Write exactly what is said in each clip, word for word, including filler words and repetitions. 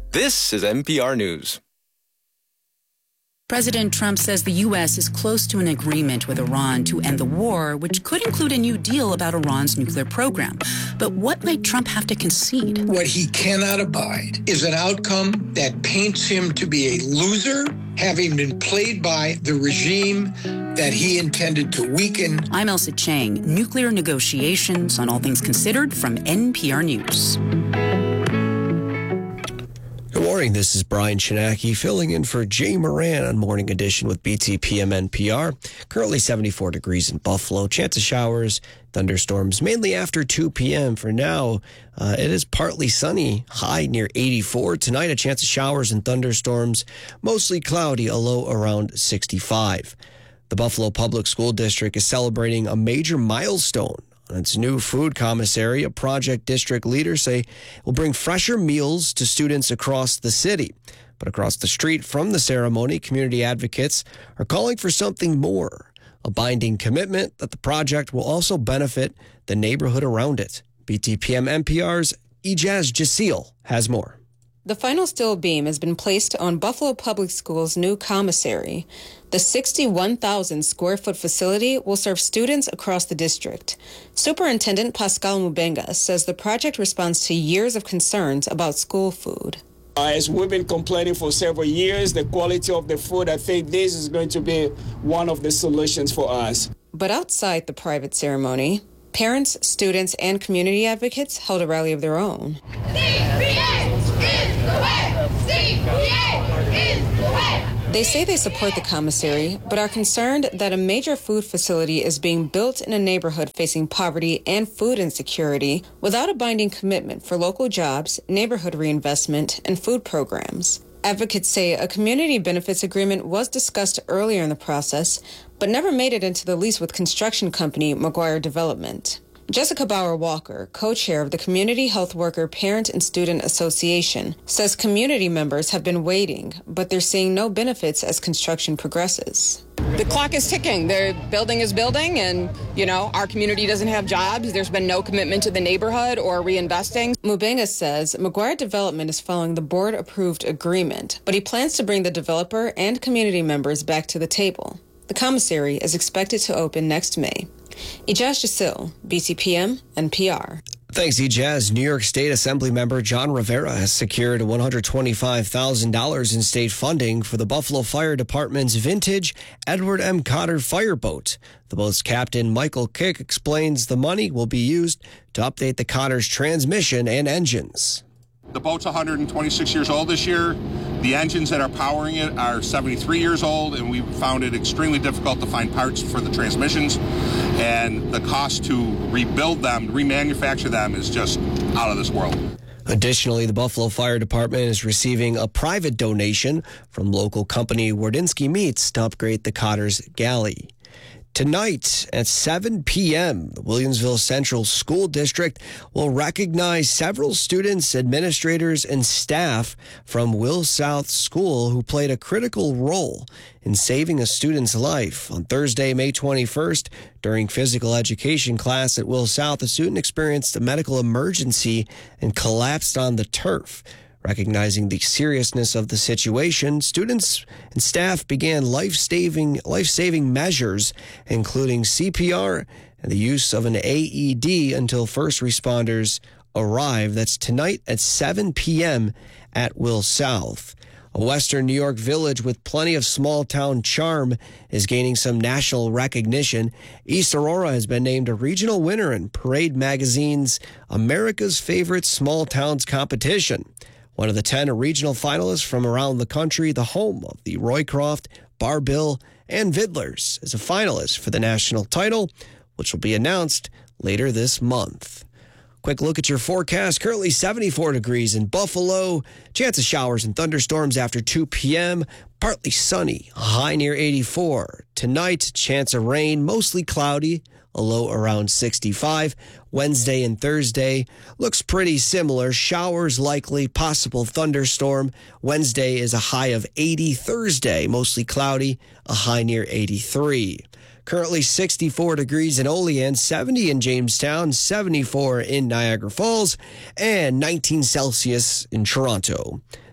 This is N P R News. President Trump says the U S is close to an agreement with Iran to end the war, which could include a new deal about Iran's nuclear program. But what might Trump have to concede? What he cannot abide is an outcome that paints him to be a loser, having been played by the regime that he intended to weaken. I'm Elsa Chang. Nuclear negotiations on All Things Considered from N P R News. Good morning, this is Brian Shinaki filling in for Jay Moran on Morning Edition with B T P M N P R. Currently seventy-four degrees in Buffalo. Chance of showers, thunderstorms, mainly after two p.m. For now, uh, it is partly sunny, high near eighty-four. Tonight, a chance of showers and thunderstorms, mostly cloudy, a low around sixty-five. The Buffalo Public School District is celebrating a major milestone. Its new food commissary, a project district leaders say will bring fresher meals to students across the city. But across the street from the ceremony, community advocates are calling for something more, a binding commitment that the project will also benefit the neighborhood around it. B T P M N P R's Ijaz Jaseel has more. The final steel beam has been placed on Buffalo Public Schools' new commissary. The sixty-one thousand square foot facility will serve students across the district. Superintendent Pascal Mubenga says the project responds to years of concerns about school food. Uh, as we've been complaining for several years, the quality of the food, I think this is going to be one of the solutions for us. But outside the private ceremony, parents, students, and community advocates held a rally of their own. They say they support the commissary, but are concerned that a major food facility is being built in a neighborhood facing poverty and food insecurity without a binding commitment for local jobs, neighborhood reinvestment, and food programs. Advocates say a community benefits agreement was discussed earlier in the process, but never made it into the lease with construction company McGuire Development. Jessica Bauer-Walker, co-chair of the Community Health Worker Parent and Student Association, says community members have been waiting, but they're seeing no benefits as construction progresses. The clock is ticking. The building is building, and, you know, our community doesn't have jobs. There's been no commitment to the neighborhood or reinvesting. Mubenga says McGuire Development is following the board-approved agreement, but he plans to bring the developer and community members back to the table. The commissary is expected to open next May. Ijaz Jaseel, B T P M, N P R. Thanks, Ijaz. New York State Assembly member John Rivera has secured one hundred twenty-five thousand dollars in state funding for the Buffalo Fire Department's vintage Edward M. Cotter fireboat. The boat's captain, Michael Kick, explains the money will be used to update the Cotter's transmission and engines. The boat's one hundred twenty-six years old this year. The engines that are powering it are seventy-three years old, and we found it extremely difficult to find parts for the transmissions. And the cost to rebuild them, remanufacture them, is just out of this world. Additionally, the Buffalo Fire Department is receiving a private donation from local company Wardinsky Meats to upgrade the Cotter's galley. Tonight at seven p.m., the Williamsville Central School District will recognize several students, administrators, and staff from Will South School who played a critical role in saving a student's life. On Thursday, May twenty-first, during physical education class at Will South, a student experienced a medical emergency and collapsed on the turf. Recognizing the seriousness of the situation, students and staff began life-saving life-saving measures, including C P R and the use of an A E D until first responders arrive. That's tonight at seven p.m. at Will South. A Western New York village with plenty of small-town charm is gaining some national recognition. East Aurora has been named a regional winner in Parade Magazine's America's Favorite Small Towns competition. One of the ten regional finalists from around the country, the home of the Roycroft, Barbill, and Vidlers, is a finalist for the national title, which will be announced later this month. Quick look at your forecast. Currently seventy-four degrees in Buffalo. Chance of showers and thunderstorms after two p.m. Partly sunny, a high near eighty-four. Tonight, chance of rain, mostly cloudy, a low around sixty-five. Wednesday and Thursday looks pretty similar. Showers likely, possible thunderstorm. Wednesday is a high of eighty. Thursday, mostly cloudy, a high near eighty-three. Currently sixty-four degrees in Olean, seventy in Jamestown, seventy-four in Niagara Falls, and nineteen Celsius in Toronto.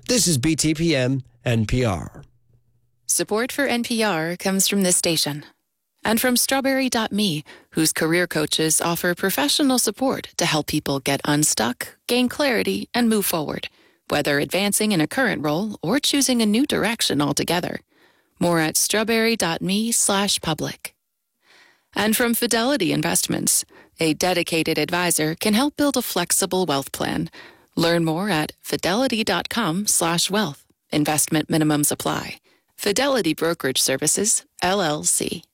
This is B T P M N P R. Support for N P R comes from this station and from Strawberry dot me, whose career coaches offer professional support to help people get unstuck, gain clarity, and move forward, whether advancing in a current role or choosing a new direction altogether. More at strawberry dot me slash public. And from Fidelity Investments, a dedicated advisor can help build a flexible wealth plan. Learn more at fidelity dot com slash wealth. Investment minimums apply. Fidelity Brokerage Services, L L C.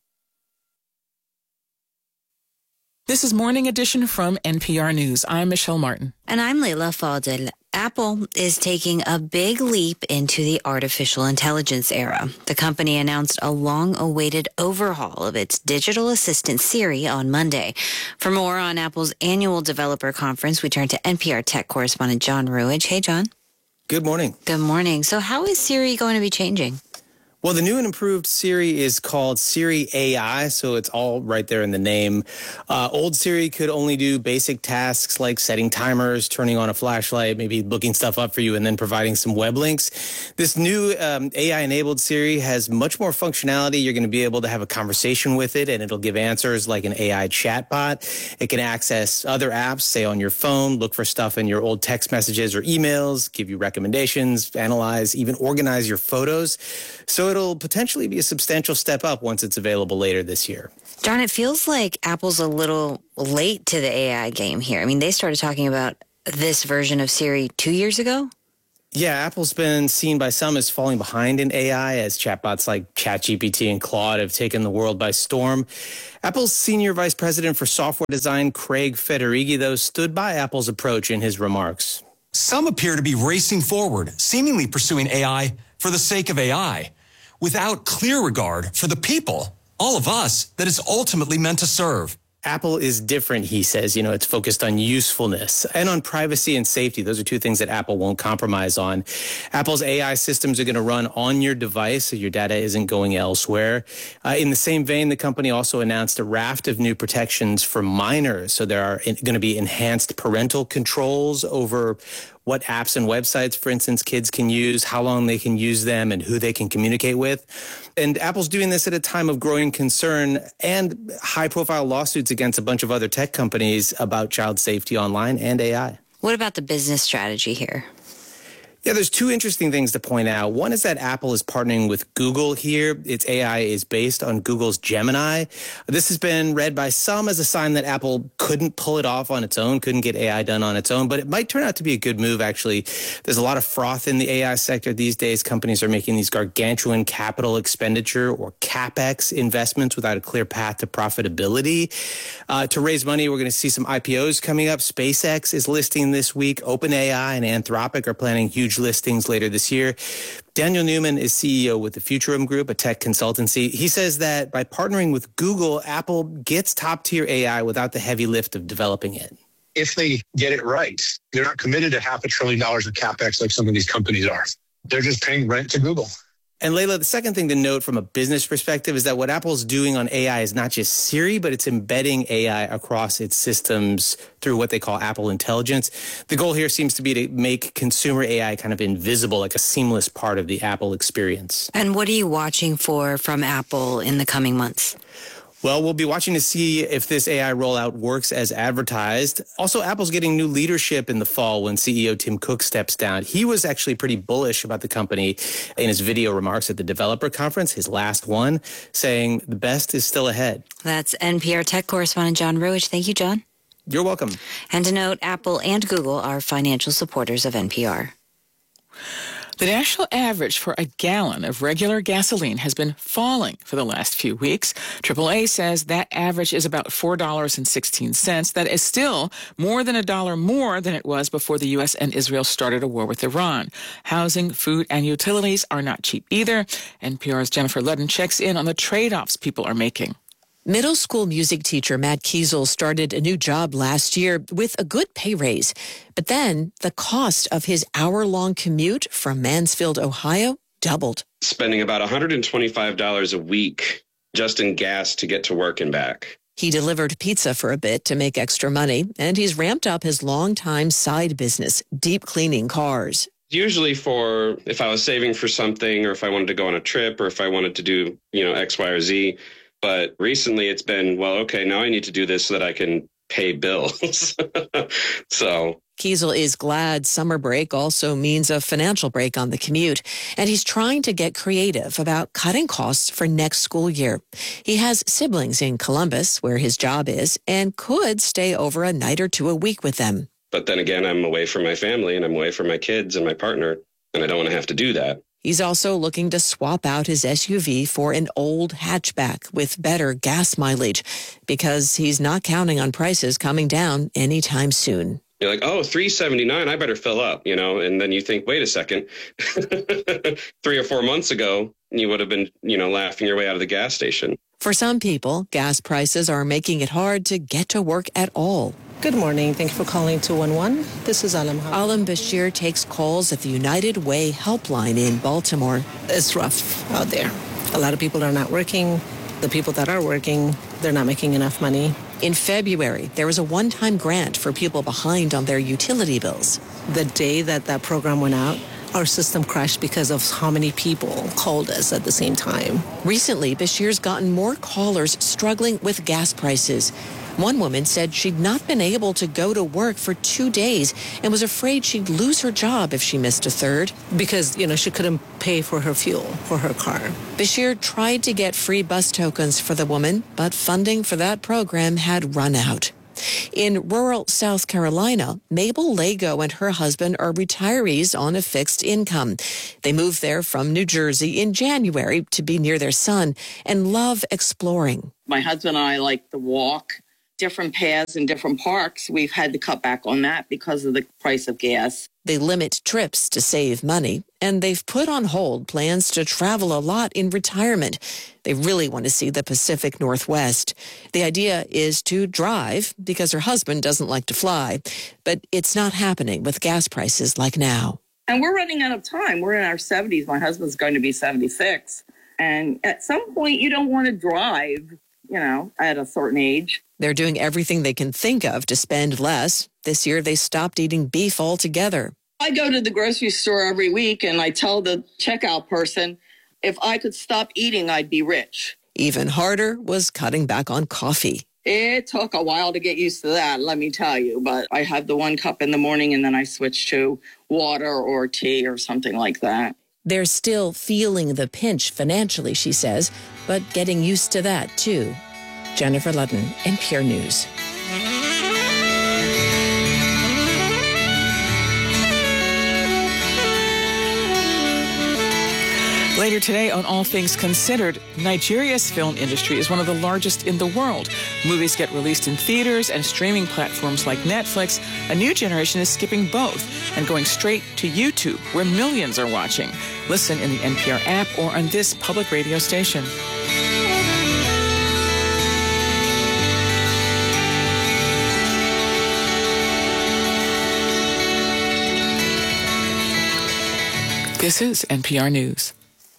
This is Morning Edition from N P R News. I'm Michelle Martin. And I'm Leila Fadel. Apple is taking a big leap into the artificial intelligence era. The company announced a long-awaited overhaul of its digital assistant Siri on Monday. For more on Apple's annual developer conference, we turn to N P R tech correspondent John Ruwage. Hey, John. Good morning. Good morning. So how is Siri going to be changing? Well, the new and improved Siri is called Siri A I, so it's all right there in the name. Uh, old Siri could only do basic tasks like setting timers, turning on a flashlight, maybe looking stuff up for you, and then providing some web links. This new um, A I-enabled Siri has much more functionality. You're going to be able to have a conversation with it, and it'll give answers like an A I chatbot. It can access other apps, say on your phone, look for stuff in your old text messages or emails, give you recommendations, analyze, even organize your photos. So it'll potentially be a substantial step up once it's available later this year. John, it feels like Apple's a little late to the A I game here. I mean, they started talking about this version of Siri two years ago. Yeah, Apple's been seen by some as falling behind in A I as chatbots like ChatGPT and Claude have taken the world by storm. Apple's senior vice president for software design, Craig Federighi, though, stood by Apple's approach in his remarks. Some appear to be racing forward, seemingly pursuing A I for the sake of A I, without clear regard for the people, all of us, that it's ultimately meant to serve. Apple is different, he says. You know, it's focused on usefulness and on privacy and safety. Those are two things that Apple won't compromise on. Apple's A I systems are going to run on your device, so your data isn't going elsewhere. Uh, in the same vein, the company also announced a raft of new protections for minors. So there are going to be enhanced parental controls over what apps and websites, for instance, kids can use, how long they can use them, and who they can communicate with. And Apple's doing this at a time of growing concern and high-profile lawsuits against a bunch of other tech companies about child safety online and A I. What about the business strategy here? Yeah, there's two interesting things to point out. One is that Apple is partnering with Google here. Its A I is based on Google's Gemini. This has been read by some as a sign that Apple couldn't pull it off on its own, couldn't get A I done on its own, but it might turn out to be a good move, actually. There's a lot of froth in the A I sector these days. Companies are making these gargantuan capital expenditure or CapEx investments without a clear path to profitability. Uh, to raise money, we're going to see some I P Os coming up. SpaceX is listing this week. OpenAI and Anthropic are planning huge listings later this year. Daniel Newman is C E O with the Futurum Group, a tech consultancy. He says that by partnering with Google, Apple gets top-tier A I without the heavy lift of developing it. If they get it right, they're not committed to half a trillion dollars of CapEx like some of these companies are. They're just paying rent to Google. And Leila, the second thing to note from a business perspective is that what Apple's doing on A I is not just Siri, but it's embedding A I across its systems through what they call Apple Intelligence. The goal here seems to be to make consumer A I kind of invisible, like a seamless part of the Apple experience. And what are you watching for from Apple in the coming months? Well, we'll be watching to see if this A I rollout works as advertised. Also, Apple's getting new leadership in the fall when C E O Tim Cook steps down. He was actually pretty bullish about the company in his video remarks at the developer conference, his last one, saying the best is still ahead. That's N P R tech correspondent John Ruwage. Thank you, John. You're welcome. And to note, Apple and Google are financial supporters of N P R. The national average for a gallon of regular gasoline has been falling for the last few weeks. triple A says that average is about four dollars and sixteen cents. That is still more than a dollar more than it was before the U S and Israel started a war with Iran. Housing, food, and utilities are not cheap either. N P R's Jennifer Ludden checks in on the trade-offs people are making. Middle school music teacher Matt Kiesel started a new job last year with a good pay raise. But then the cost of his hour-long commute from Mansfield, Ohio, doubled. Spending about one hundred twenty-five dollars a week just in gas to get to work and back. He delivered pizza for a bit to make extra money, and he's ramped up his longtime side business, deep cleaning cars. Usually for if I was saving for something or if I wanted to go on a trip or if I wanted to do, you know, X, Y, or Z. But recently it's been, well, okay, now I need to do this so that I can pay bills. So Kiesel is glad summer break also means a financial break on the commute, and he's trying to get creative about cutting costs for next school year. He has siblings in Columbus, where his job is, and could stay over a night or two a week with them. But then again, I'm away from my family and I'm away from my kids and my partner, and I don't want to have to do that. He's also looking to swap out his S U V for an old hatchback with better gas mileage because he's not counting on prices coming down anytime soon. You're like, oh, three seventy-nine, I better fill up, you know, and then you think, wait a second, three or four months ago, you would have been, you know, laughing your way out of the gas station. For some people, gas prices are making it hard to get to work at all. Good morning. Thank you for calling two one one. This is Alam. Alam Bashir takes calls at the United Way helpline in Baltimore. It's rough out there. A lot of people are not working. The people that are working, they're not making enough money. In February, there was a one-time grant for people behind on their utility bills. The day that that program went out, our system crashed because of how many people called us at the same time. Recently, Bashir's gotten more callers struggling with gas prices. One woman said she'd not been able to go to work for two days and was afraid she'd lose her job if she missed a third. Because, you know, she couldn't pay for her fuel for her car. Bashir tried to get free bus tokens for the woman, but funding for that program had run out. In rural South Carolina, Mabel Lago and her husband are retirees on a fixed income. They moved there from New Jersey in January to be near their son and love exploring. My husband and I like to walk different paths in different parks. We've had to cut back on that because of the price of gas. They limit trips to save money, and they've put on hold plans to travel a lot in retirement. They really want to see the Pacific Northwest. The idea is to drive because her husband doesn't like to fly, but it's not happening with gas prices like now. And we're running out of time. We're in our seventies. My husband's going to be seventy-six. And at some point, you don't want to drive, you know, at a certain age. They're doing everything they can think of to spend less. This year, they stopped eating beef altogether. I go to the grocery store every week and I tell the checkout person, if I could stop eating, I'd be rich. Even harder was cutting back on coffee. It took a while to get used to that, let me tell you. But I have the one cup in the morning and then I switch to water or tea or something like that. They're still feeling the pinch financially, she says, but getting used to that, too. Jennifer Ludden, N P R News. Later today on All Things Considered, Nigeria's film industry is one of the largest in the world. Movies get released in theaters and streaming platforms like Netflix. A new generation is skipping both and going straight to YouTube, where millions are watching. Listen in the N P R app or on this public radio station. This is N P R News.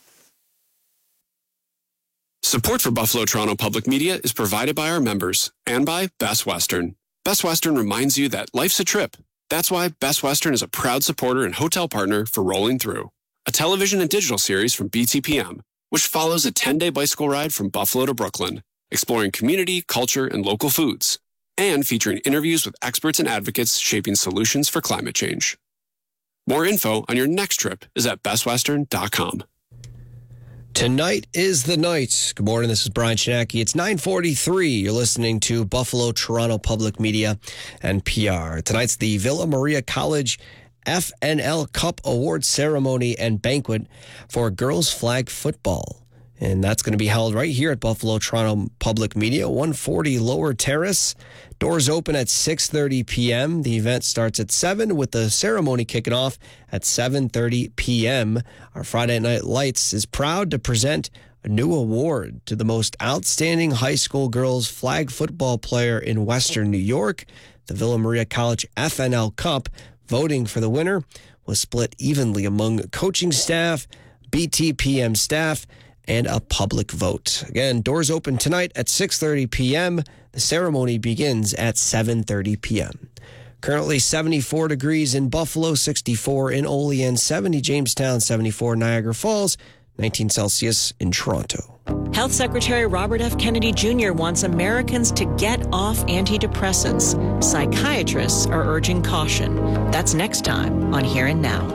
Support for Buffalo Toronto Public Media is provided by our members and by Best Western. Best Western reminds you that life's a trip. That's why Best Western is a proud supporter and hotel partner for Rolling Through, a television and digital series from B T P M, which follows a ten-day bicycle ride from Buffalo to Brooklyn, exploring community, culture, and local foods, and featuring interviews with experts and advocates shaping solutions for climate change. More info on your next trip is at best western dot com. Tonight is the night. Good morning, this is Brian Chinaki. It's nine forty-three. You're listening to Buffalo Toronto Public Media, N P R. Tonight's the Villa Maria College F N L Cup Award Ceremony and Banquet for girls flag football. And that's going to be held right here at Buffalo Toronto Public Media, one forty Lower Terrace. Doors open at six thirty p.m. The event starts at seven with the ceremony kicking off at seven thirty p.m. Our Friday Night Lights is proud to present a new award to the most outstanding high school girls flag football player in Western New York. The Villa Maria College F N L Cup. Voting for the winner was split evenly among coaching staff, B T P M staff, and a public vote. Again, doors open tonight at six thirty p.m. The ceremony begins at seven thirty p.m. Currently seventy-four degrees in Buffalo, sixty-four in Olean, seventy Jamestown, seventy-four Niagara Falls, nineteen Celsius in Toronto. Health Secretary Robert F. Kennedy Junior wants Americans to get off antidepressants. Psychiatrists are urging caution. That's next time on Here and Now.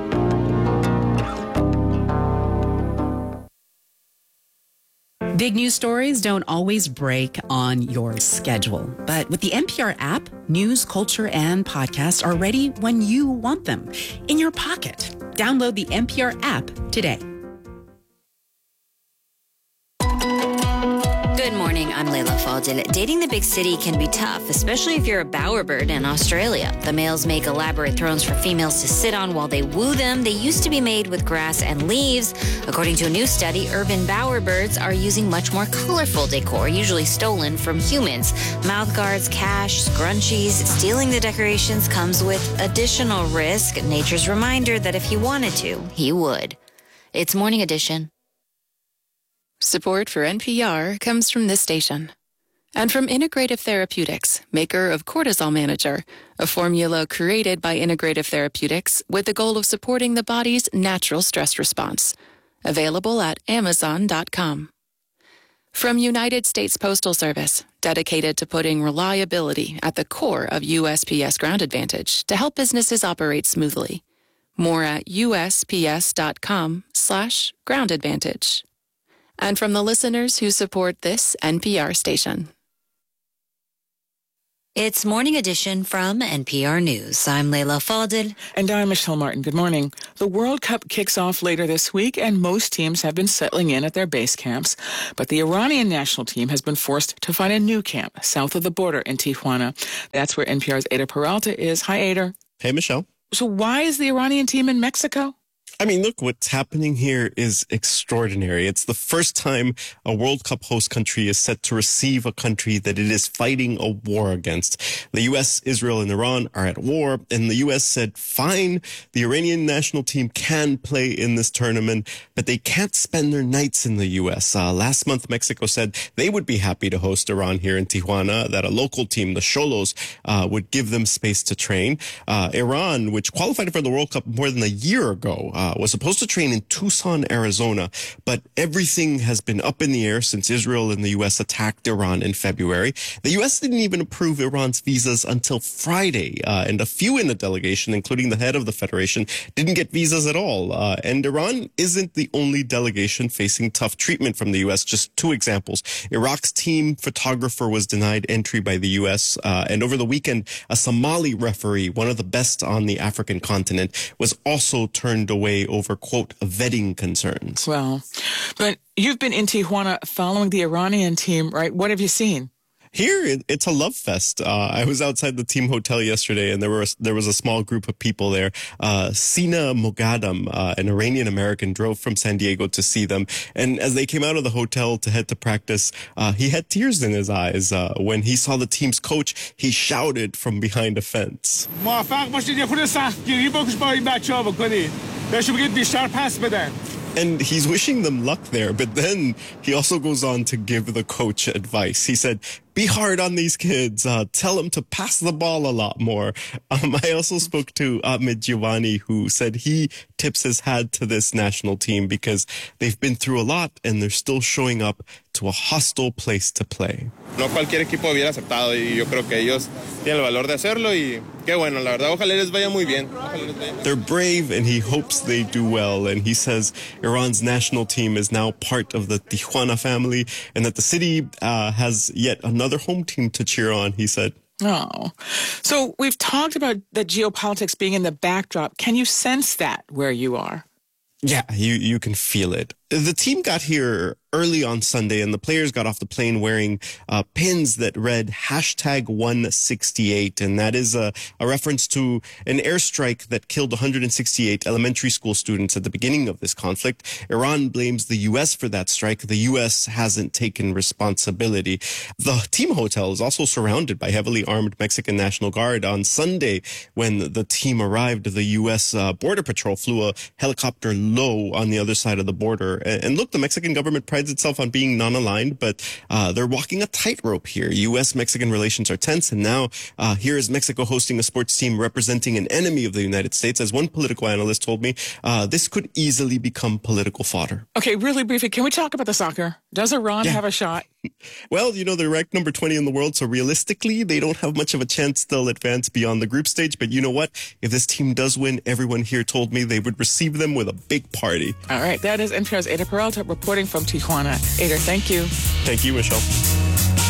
Big news stories don't always break on your schedule. But with the N P R app, news, culture, and podcasts are ready when you want them. In your pocket. Download the N P R app today. Good morning, I'm Layla Faldil. Dating the big city can be tough, especially if you're a bowerbird in Australia. The males make elaborate thrones for females to sit on while they woo them. They used to be made with grass and leaves. According to a new study, urban bowerbirds are using much more colorful decor, usually stolen from humans. Mouth guards, cash, scrunchies. Stealing the decorations comes with additional risk. Nature's reminder that if he wanted to, he would. It's Morning Edition. Support for N P R comes from this station. And from Integrative Therapeutics, maker of Cortisol Manager, a formula created by Integrative Therapeutics with the goal of supporting the body's natural stress response. Available at amazon dot com. From United States Postal Service, dedicated to putting reliability at the core of U S P S Ground Advantage to help businesses operate smoothly. More at U S P S dot com slash ground advantage. And from the listeners who support this N P R station. It's Morning Edition from N P R News. I'm Layla Faldil. And I'm Michelle Martin. Good morning. The World Cup kicks off later this week, and most teams have been settling in at their base camps. But the Iranian national team has been forced to find a new camp south of the border in Tijuana. That's where N P R's Ada Peralta is. Hi, Ada. Hey, Michelle. So why is the Iranian team in Mexico? I mean, look, what's happening here is extraordinary. It's the first time a World Cup host country is set to receive a country that it is fighting a war against. The U S, Israel, and Iran are at war, and the U S said, fine, the Iranian national team can play in this tournament, but they can't spend their nights in the U S. Uh, last month, Mexico said they would be happy to host Iran here in Tijuana, that a local team, the Xolos, uh, would give them space to train. Uh, Iran, which qualified for the World Cup more than a year ago, uh, was supposed to train in Tucson, Arizona, but everything has been up in the air since Israel and the U S attacked Iran in February. The U S didn't even approve Iran's visas until Friday, uh, and a few in the delegation, including the head of the federation, didn't get visas at all. Uh, and Iran isn't the only delegation facing tough treatment from the U S. Just two examples. Iraq's team photographer was denied entry by the U S, uh, and over the weekend, a Somali referee, one of the best on the African continent, was also turned away over, quote, vetting concerns. Well, but you've been in Tijuana following the Iranian team, right? What have you seen? Here, it's a love fest. Uh, I was outside the team hotel yesterday, and there were there was a small group of people there. Uh, Sina Mogadam, uh, an Iranian-American, drove from San Diego to see them. And as they came out of the hotel to head to practice, uh, he had tears in his eyes. Uh, when he saw the team's coach, he shouted from behind a fence. And he's wishing them luck there, but then he also goes on to give the coach advice. He said, be hard on these kids. Uh, tell them to pass the ball a lot more. Um, I also spoke to Ahmed Giovanni, who said he tips his hat to this national team because they've been through a lot and they're still showing up to a hostile place to play. No cualquier equipo hubiera aceptado y yo creo que ellos tienen el valor de hacerlo y qué bueno, la verdad, ojalá les vaya muy bien. They're brave and he hopes they do well, and he says Iran's national team is now part of the Tijuana family and that the city uh, has yet another home team to cheer on, he said. Oh, so we've talked about the geopolitics being in the backdrop. Can you sense that where you are? Yeah, you, you can feel it. The team got here early on Sunday, and the players got off the plane wearing uh, pins that read hashtag one sixty-eight, and that is a, a reference to an airstrike that killed one hundred sixty-eight elementary school students at the beginning of this conflict. Iran blames the U S for that strike. The U S hasn't taken responsibility. The team hotel is also surrounded by heavily armed Mexican National Guard. On Sunday, when the team arrived, the U S uh, Border Patrol flew a helicopter low on the other side of the border sure. And, and look, the Mexican government prides itself on being non-aligned, but uh, they're walking a tightrope here. U S Mexican relations are tense, and now uh, here is Mexico hosting a sports team representing an enemy of the United States. As one political analyst told me, uh, this could easily become political fodder. Okay, really briefly, can we talk about the soccer? Does Iran yeah. have a shot? Well, you know, they're ranked number twenty in the world, so realistically, they don't have much of a chance they'll advance beyond the group stage. But you know what? If this team does win, everyone here told me they would receive them with a big party. All right, that is N P R's Ada Peralta reporting from Tijuana. Ada, thank you. Thank you, Michelle.